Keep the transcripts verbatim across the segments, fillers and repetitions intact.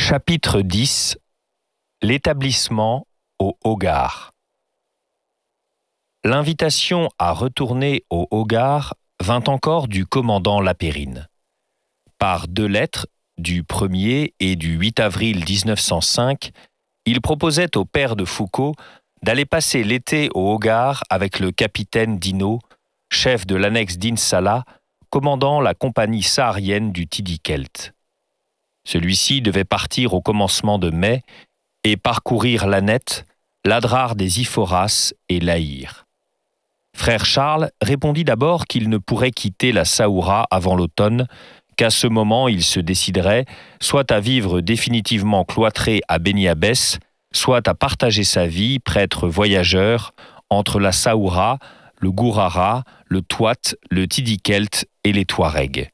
Chapitre dix. L'établissement au Hogar. L'invitation à retourner au Hogar vint encore du commandant Lapérine. Par deux lettres, du premier et du huit avril dix-neuf cent cinq, il proposait au père de Foucault d'aller passer l'été au Hogar avec le capitaine Dinaud, chef de l'annexe d'Insallah, commandant la compagnie saharienne du Tidikelt. Celui-ci devait partir au commencement de mai et parcourir l'Annette, l'Adrar des Iphoras et l'Aïr. Frère Charles répondit d'abord qu'il ne pourrait quitter la Saoura avant l'automne, qu'à ce moment il se déciderait soit à vivre définitivement cloîtré à Beni Abbès, soit à partager sa vie, prêtre voyageur, entre la Saoura, le Gourara, le Touat, le Tidikelt et les Touaregs.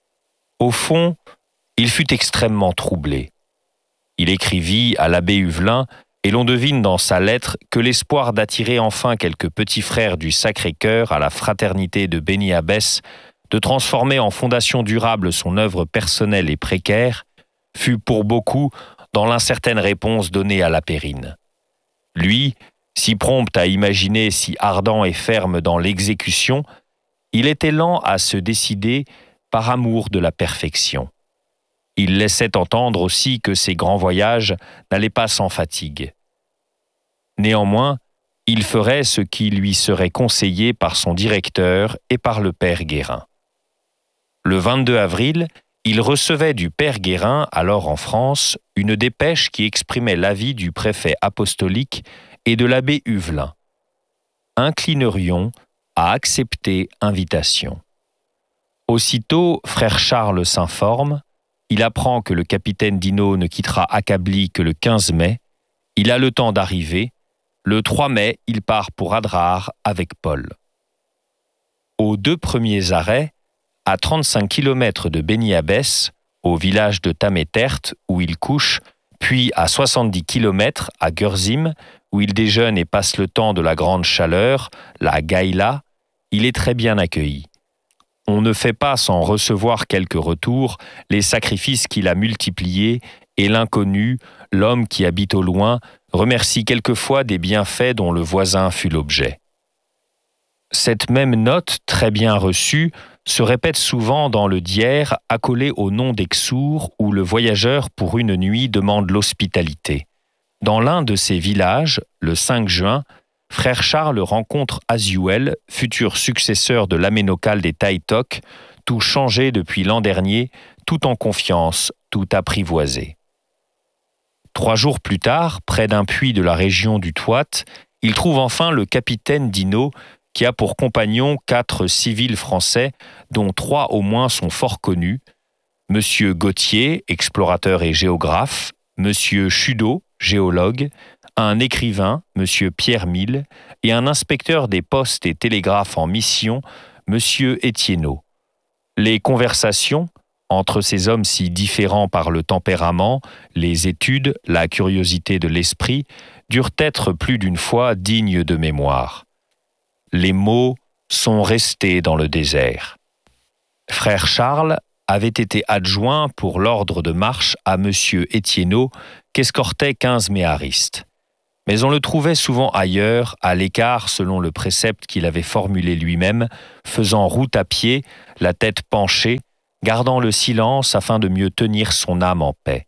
Au fond, il fut extrêmement troublé. Il écrivit à l'abbé Huvelin, et l'on devine dans sa lettre que l'espoir d'attirer enfin quelques petits frères du Sacré-Cœur à la fraternité de Beni Abbès, de transformer en fondation durable son œuvre personnelle et précaire, fut pour beaucoup dans l'incertaine réponse donnée à Lapérine. Lui, si prompt à imaginer, si ardent et ferme dans l'exécution, il était lent à se décider par amour de la perfection. Il laissait entendre aussi que ses grands voyages n'allaient pas sans fatigue. Néanmoins, il ferait ce qui lui serait conseillé par son directeur et par le père Guérin. Le vingt-deux avril, il recevait du père Guérin, alors en France, une dépêche qui exprimait l'avis du préfet apostolique et de l'abbé Huvelin. Inclinerions à accepter invitation. Aussitôt, frère Charles s'informe. Il apprend que le capitaine Dinaud ne quittera Akabli que le quinze mai. Il a le temps d'arriver. Le trois mai, il part pour Adrar avec Paul. Aux deux premiers arrêts, à trente-cinq kilomètres de Beni Abbès, au village de Tamétert, où il couche, puis à soixante-dix kilomètres à Gurzim, où il déjeune et passe le temps de la grande chaleur, la Gaïla, il est très bien accueilli. On ne fait pas sans recevoir quelques retours les sacrifices qu'il a multipliés et l'inconnu, l'homme qui habite au loin, remercie quelquefois des bienfaits dont le voisin fut l'objet. Cette même note, très bien reçue, se répète souvent dans le Dier accolé au nom d'Exour où le voyageur pour une nuit demande l'hospitalité. Dans l'un de ces villages, le cinq juin, frère Charles rencontre Aziouel, futur successeur de l'aménocale des Taïtok, tout changé depuis l'an dernier, tout en confiance, tout apprivoisé. Trois jours plus tard, près d'un puits de la région du Touat, il trouve enfin le capitaine Dinaud, qui a pour compagnon quatre civils français, dont trois au moins sont fort connus, Monsieur Gauthier, explorateur et géographe, Monsieur Chudot, géologue, un écrivain, Monsieur Pierre Mille, et un inspecteur des postes et télégraphes en mission, Monsieur Etienneau. Les conversations, entre ces hommes si différents par le tempérament, les études, la curiosité de l'esprit, durent être plus d'une fois dignes de mémoire. Les mots sont restés dans le désert. Frère Charles avait été adjoint pour l'ordre de marche à Monsieur Etienneau, qu'escortait quinze méharistes. Mais on le trouvait souvent ailleurs, à l'écart selon le précepte qu'il avait formulé lui-même, faisant route à pied, la tête penchée, gardant le silence afin de mieux tenir son âme en paix.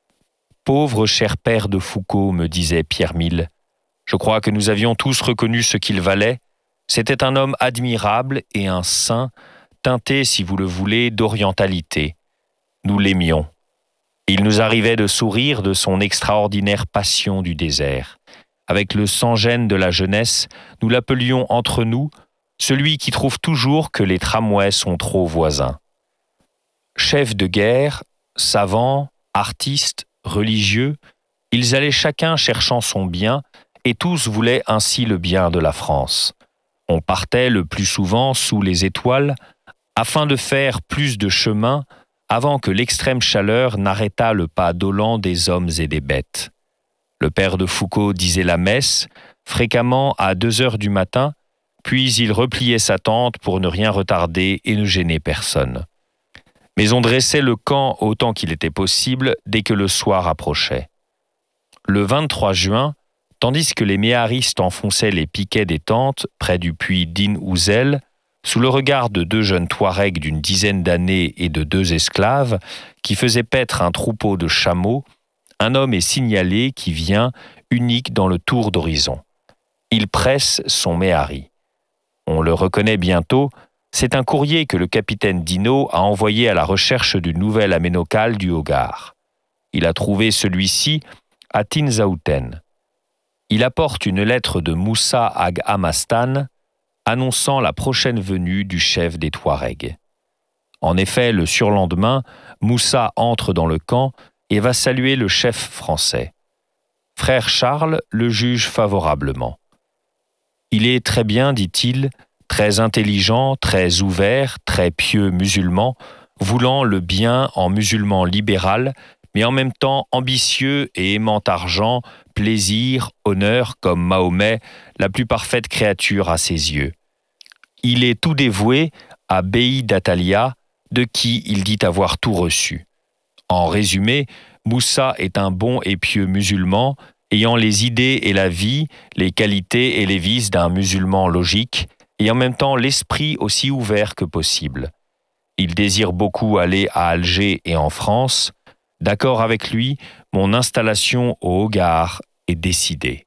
« Pauvre cher père de Foucault, me disait Pierre Mille, je crois que nous avions tous reconnu ce qu'il valait. C'était un homme admirable et un saint, teinté, si vous le voulez, d'orientalité. Nous l'aimions. Il nous arrivait de sourire de son extraordinaire passion du désert. Avec le sans-gêne de la jeunesse, nous l'appelions entre nous celui qui trouve toujours que les tramways sont trop voisins. Chefs de guerre, savants, artistes, religieux, ils allaient chacun cherchant son bien et tous voulaient ainsi le bien de la France. On partait le plus souvent sous les étoiles afin de faire plus de chemin avant que l'extrême chaleur n'arrêtât le pas dolent des hommes et des bêtes. Le père de Foucault disait la messe, fréquemment à deux heures du matin, puis il repliait sa tente pour ne rien retarder et ne gêner personne. Mais on dressait le camp autant qu'il était possible dès que le soir approchait. Le vingt-trois juin, tandis que les méharistes enfonçaient les piquets des tentes près du puits d'In Ouzel, sous le regard de deux jeunes Touaregs d'une dizaine d'années et de deux esclaves, qui faisaient paître un troupeau de chameaux, un homme est signalé qui vient, unique dans le tour d'horizon. Il presse son méhari. On le reconnaît bientôt, c'est un courrier que le capitaine Dinaud a envoyé à la recherche du nouvel aménocal du Hogar. Il a trouvé celui-ci à Tinzaouten. Il apporte une lettre de Moussa Ag Hamastan annonçant la prochaine venue du chef des Touaregs. En effet, le surlendemain, Moussa entre dans le camp et va saluer le chef français. Frère Charles le juge favorablement. Il est très bien, dit-il, très intelligent, très ouvert, très pieux musulman, voulant le bien en musulman libéral, mais en même temps ambitieux et aimant argent, plaisir, honneur, comme Mahomet, la plus parfaite créature à ses yeux. Il est tout dévoué à Beï d'Atalia, de qui il dit avoir tout reçu. En résumé, Moussa est un bon et pieux musulman, ayant les idées et la vie, les qualités et les vices d'un musulman logique, et en même temps l'esprit aussi ouvert que possible. Il désire beaucoup aller à Alger et en France. D'accord avec lui, mon installation au Hogar est décidée.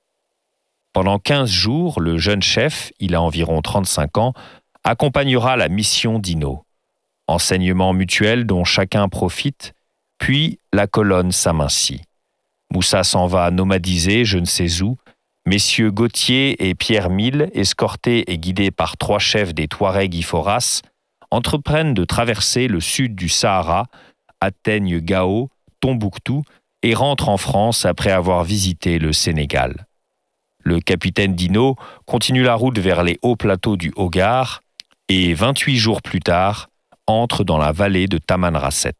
Pendant quinze jours, le jeune chef, il a environ trente-cinq ans, accompagnera la mission d'Ino. Enseignement mutuel dont chacun profite, puis la colonne s'amincit. Moussa s'en va nomadiser je ne sais où. Messieurs Gauthier et Pierre Mille, escortés et guidés par trois chefs des Touaregs Iforas, entreprennent de traverser le sud du Sahara, atteignent Gao, Tombouctou et rentrent en France après avoir visité le Sénégal. Le capitaine Dinaud continue la route vers les hauts plateaux du Hogar et, vingt-huit jours plus tard, entre dans la vallée de Tamanrasset.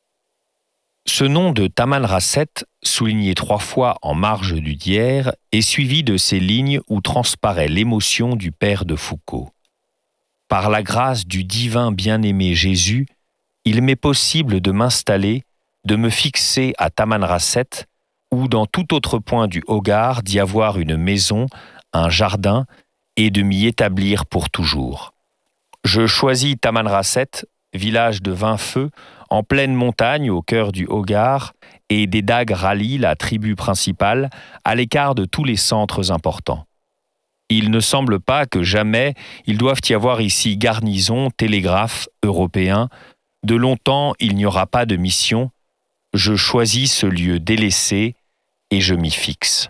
Ce nom de Tamanrasset, souligné trois fois en marge du Dier, est suivi de ces lignes où transparaît l'émotion du père de Foucault. Par la grâce du divin bien-aimé Jésus, il m'est possible de m'installer, de me fixer à Tamanrasset, ou dans tout autre point du Hogar d'y avoir une maison, un jardin, et de m'y établir pour toujours. Je choisis Tamanrasset, village de vingt feux, en pleine montagne au cœur du Hogar, et des Dagues rallient la tribu principale à l'écart de tous les centres importants. Il ne semble pas que jamais il doive y avoir ici garnison, télégraphe, européen. De longtemps il n'y aura pas de mission. Je choisis ce lieu délaissé et je m'y fixe.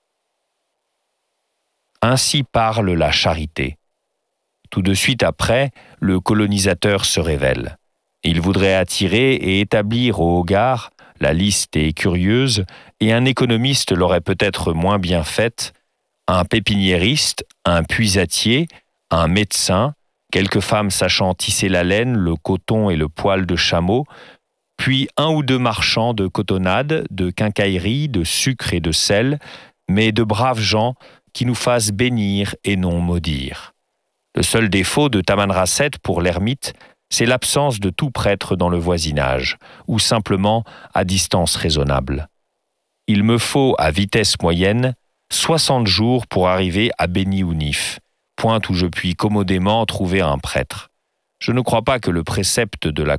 Ainsi parle la charité. Tout de suite après, le colonisateur se révèle. Il voudrait attirer et établir au Hogar, la liste est curieuse, et un économiste l'aurait peut-être moins bien faite, un pépiniériste, un puisatier, un médecin, quelques femmes sachant tisser la laine, le coton et le poil de chameau, puis un ou deux marchands de cotonnade, de quincaillerie, de sucre et de sel, mais de braves gens qui nous fassent bénir et non maudire. Le seul défaut de Tamanrasset pour l'ermite, c'est l'absence de tout prêtre dans le voisinage, ou simplement à distance raisonnable. Il me faut, à vitesse moyenne, soixante jours pour arriver à Beni Ounif, point où je puis commodément trouver un prêtre. Je ne crois pas que le précepte de la